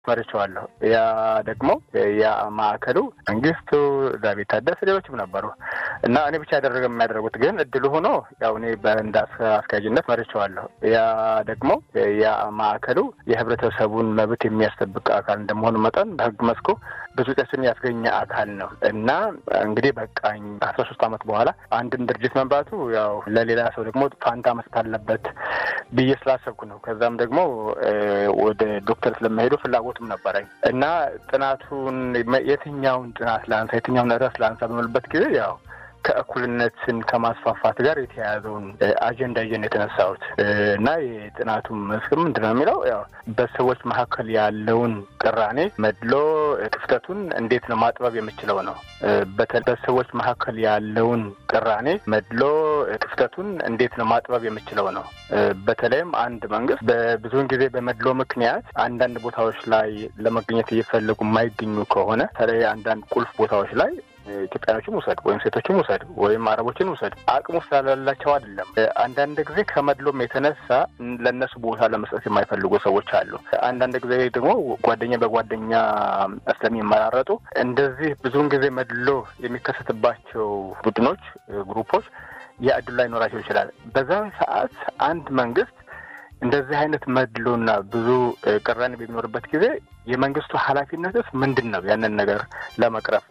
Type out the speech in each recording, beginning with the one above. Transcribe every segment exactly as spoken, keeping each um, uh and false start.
መርቻለሁ ያ ደግሞ ያ ማዕከሉ መንግስቱ ዳዊት ታደሰ ሌሎችም ነበሩ እና እኔ ብቻ ያደረገ የሚያደርጉት ግን እድሉ ሆኖ ያው እኔ በእንዳስ አስካጅነት መርቻለሁ ያ ደግሞ ያ ማዕከሉ የህብረተሰቡን መብት የሚያስጠብቅ አካል እንደመሆኑ መጠን በህግ መስኩ ብዙ ተስፋን ያስገኘ አካል ነው እና እንግዲህ በቃኝ አስራ ሶስት አመት በኋላ አንድን ድርጅት መንባቱ ያው ለሌላ ሰው ደግሞ ፋንታ መስጠት አለበት ብዬ ስላሰብኩ ነው ከዛም ደግሞ ወደ ዶክተር ስለማሄዱ ፍላጎትም ነበረኝ እና ጥናቱን የትኛውን ጥናት ላንሳ የትኛውን ራስ ላንሳ በመልበት ጊዜ ያው ከእኩልነትን ከማስፋፋት ጋር የተያያዘውን አጀንዳ ይዘን የተነሳሁት እና የጥናቱም መስክም እንደሆነ የሚለው ያው በሰዎች መካከል ያለውን ቅራኔ መድሎ ክፍተቱን እንዴት ነው ማጥበብ የሚችለው ነው በሰዎች መካከል ያለውን ቅራኔ መድሎ ክፍተቱን እንዴት ነው ማጥበብ የሚችለው ነው በተለይም አንድ መንግስት በብዙውን ጊዜ በመድሎ ምክንያት አንዳንድ ቦታዎች ላይ ለመገኘት እየፈለጉ የማይገኙ ከሆነ ተለይ አንዳንድ ቁልፍ ቦታዎች ላይ ኢትዮጵያኖችም ወሰድ ወይም ሴቶችም ወሰድ ወይም አረቦችን ወሰድ አቅሙ ስላላቸው አይደለም አንዳንድ ጊዜ ከመድሎም የተነሳ ለነሱ ቦታ ለመስጠት የማይፈልጉ ሰዎች አሉ አንዳንድ ጊዜ ደግሞ ጓደኛ በጓደኛ ስለሚመራረጡ እንደዚህ ብዙውን ጊዜ መድሎ የሚከሰትባቸው ቡድኖች ግሩፖች ያድሉ ላይ ኖራቸው ይችላል በዛ ሰዓት አንድ መንግስት እንደዚህ አይነት መድሎና ብዙ ቅራኔ በሚኖርበት ጊዜ የመንግስቱ ኃላፊነትስ ምንድነው ያንን ነገር ለመቅረፍ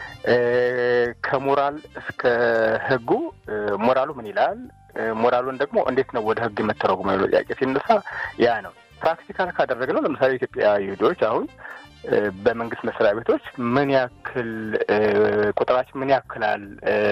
ከሞራል እስከ ህጉ ሞራሉ ምን ይላል ሞራሉን ደግሞ እንዴት ነው ወደ ህግ መተረጎም ነው ጥያቄ ሲነሳ ያ ነው ፕራክቲካል ካደረግነው ለምሳሌ ኢትዮጵያ ይሁዶች አሁን በመንግስት መስሪያ ቤቶች ምን ያክል ቁጥራችን ምን ያክላል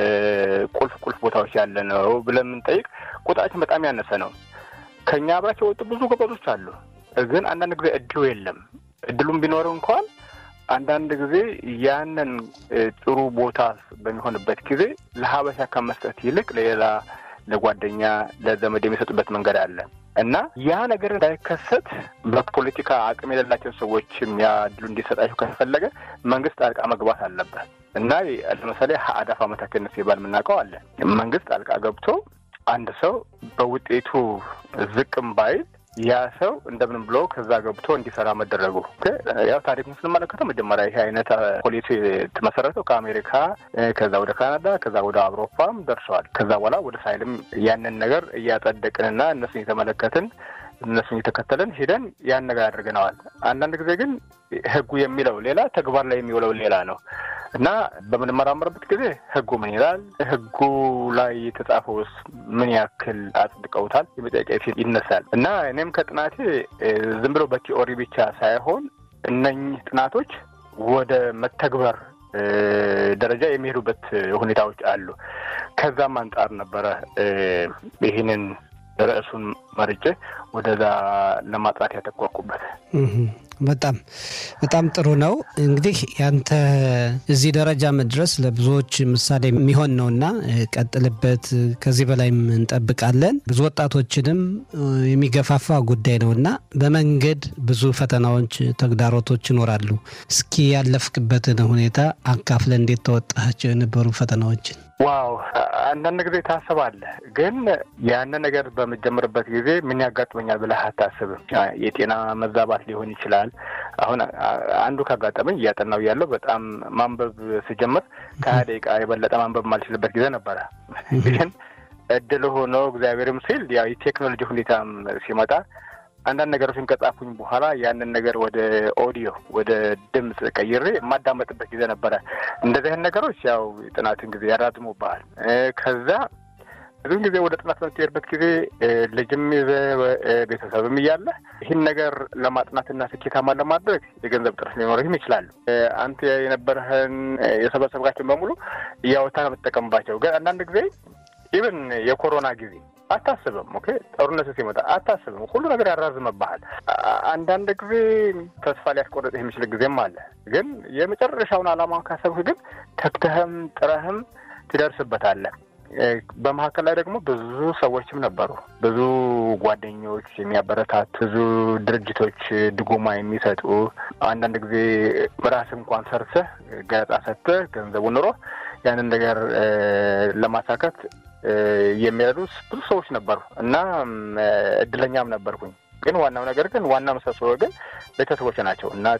ቁልፍ ቁልፍ ቦታዎች ያለ ነው ብለን እንጠይቅ ቁጥራችን በጣም ያነሰ ነው ከኛ አብራቸው ወጡ ብዙ ጎበዞች አሉ ግን አንዳንድ ጊዜ እድሉ የለም እድሉም ቢኖር እንኳን አንዳንድ ጊዜ ያንን ጥሩ ቦታ በሚሆንበት ጊዜ ለሀበሻ ከመስጠት ይልቅ ለሌላ ለጓደኛ ለዘመድ የሚሰጡበት መንገድ አለ እና ያ ነገር እንዳይከሰት በፖለቲካ አቅም የሌላቸው ሰዎችም ያ እድሉ እንዲሰጣቸው ከተፈለገ መንግስት ጣልቃ መግባት አለበት እና ለምሳሌ አዳፋ መተከነት ሲባል ምናቀው አለ መንግስት ጣልቃ ገብቶ አንድ ሰው በውጤቱ ዝቅም ባይል ያ ሰው እንደምንም ብሎ ከዛ ገብቶ እንዲሰራ መደረጉ ያው ታሪኩን ስንመለከተው መጀመሪያ ይሄ አይነት ፖሊሲ ተመሰረተው ከአሜሪካ ከዛ ወደ ካናዳ ከዛ ወደ አውሮፓም ደርሷል ከዛ በኋላ ወደ ሳይልም ያንን ነገር እያጸደቅንና እነሱን የተመለከትን እነሱን የተከተለን ሄደን ያን ነገር አድርገናል አንዳንድ ጊዜ ግን ህጉ የሚለው ሌላ ተግባር ላይ የሚውለው ሌላ ነው እና በመመራመርበት ጊዜ ህጉ ምን ይላል ህጉ ላይ የተጻፈውስ ምን ያክል አጽድቀውታል የመጠየቅ ይነሳል እና እኔም ከጥናቴ ዝም ብሎ በቲዮሪ ብቻ ሳይሆን እነኚህ ጥናቶች ወደ መተግበር ደረጃ የሚሄዱበት ሁኔታዎች አሉ ከዛም አንፃር ነበረ ይሄንን ራሱን መርጬ ወደዛ ለማጥራት ያተኮርኩበት በጣም በጣም ጥሩ ነው እንግዲህ ያንተ እዚህ ደረጃ መድረስ ለብዙዎች ምሳሌ የሚሆን ነውና ቀጥልበት ከዚህ በላይም እንጠብቃለን ብዙ ወጣቶችንም የሚገፋፋ ጉዳይ ነውና በመንገድ ብዙ ፈተናዎች ተግዳሮቶች ይኖራሉ እስኪ ያለፍክበትን ሁኔታ አካፍለ እንዴት ተወጣቸው የነበሩ ፈተናዎች ዋው አንዳንድ ጊዜ ታስባለህ ግን ያን ነገር በመጀመርበት ጊዜ ምን ያጋጥመኛል ብለህ አታስብም የጤና መዛባት ሊሆን ይችላል አሁን አንዱ ካጋጠመኝ ያጠናው ያለው በጣም ማንበብ ሲጀምር ከደቂቃ የበለጠ ማንበብ ማልችልበት ጊዜ ነበር ግን እድል ሆኖ እግዚአብሔርም ሲል ያው የቴክኖሎጂ ሁኔታም ሲመጣ አንዳንድ ነገሮችን ከጻፉኝ በኋላ ያንን ነገር ወደ ኦዲዮ ወደ ድምጽ ቀይሬ ማዳመጥበት ጊዜ ነበር እንደዚህ አይነት ነገሮች ያው ጥናትን ጊዜ ያራዝሙባል ከዛ ብዙ ጊዜ ወደ ጥናት በተየርበት ጊዜ ልጅም ቤተሰብም ይያለ ይሄን ነገር ለማጥናትና ስኬታማ ለማድረግ የገንዘብ ጥረት ሊኖርህ ይችላል አንተ የነበረህን የሰበሰብካቸው በሙሉ ያወጣ መጠቀምባቸው ግን አንዳንድ ጊዜ ኢቭን የኮሮና ጊዜ አታስብም ኦኬ ጦርነቱ ሲመጣ አታስብም ሁሉ ነገር ያራዝመባል አንዳንድ ጊዜ ተስፋ ሊያስቆርጥ የሚችል ጊዜም አለ ግን የመጨረሻውን አላማ ካሰብክ ግን ተክተህም ጥረህም ትደርስበታለህ በመሐከል ላይ ደግሞ ብዙ ሰዎችም ነበሩ ብዙ ጓደኞች የሚያበረታቱ ብዙ ድርጅቶች ድጎማ የሚሰጡ አንዳንድ ጊዜ ራስህ እንኳን ሰርተህ ገለጻ ሰጥተህ ገንዘቡን ኑሮ ያንን ነገር ለማሳካት የሚያደርጉ ብዙ ሰዎች ነበሩ እና እድለኛም ነበርኩኝ ግን ዋናው ነገር ግን ዋናው መሰሶ ግን ቤተሰቦች ናቸው። እናት